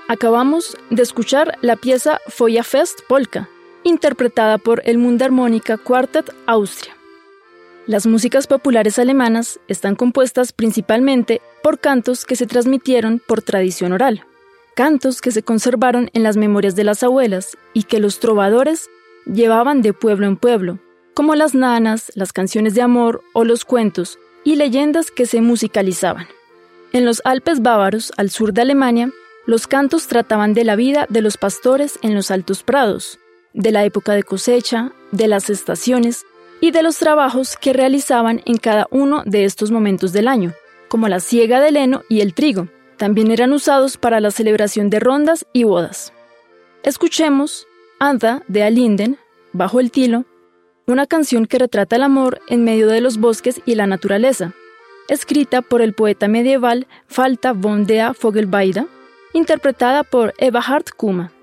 Acabamos de escuchar la pieza Feuerfest Polka, interpretada por el Mundharmonika Quartet Austria. Las músicas populares alemanas están compuestas principalmente por cantos que se transmitieron por tradición oral, cantos que se conservaron en las memorias de las abuelas y que los trovadores llevaban de pueblo en pueblo, como las nanas, las canciones de amor o los cuentos y leyendas que se musicalizaban. En los Alpes bávaros, al sur de Alemania, los cantos trataban de la vida de los pastores en los altos prados, de la época de cosecha, de las estaciones y de los trabajos que realizaban en cada uno de estos momentos del año, como la siega del heno y el trigo. También eran usados para la celebración de rondas y bodas. Escuchemos Ada de Alinden, Bajo el Tilo, una canción que retrata el amor en medio de los bosques y la naturaleza, escrita por el poeta medieval Falta von der Vogelweide, interpretada por Eberhard Kuma.